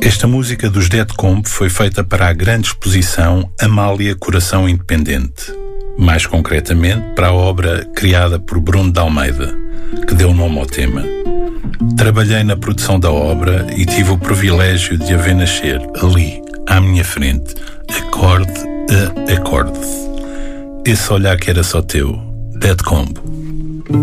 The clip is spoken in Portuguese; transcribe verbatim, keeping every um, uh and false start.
Esta música dos Dead Combo foi feita para a grande exposição Amália Coração Independente, mais concretamente para a obra criada por Bruno de Almeida, que deu nome ao tema. Trabalhei na produção da obra e tive o privilégio de a ver nascer ali, à minha frente, acorde a acorde. Esse olhar que era só teu, Dead Combo.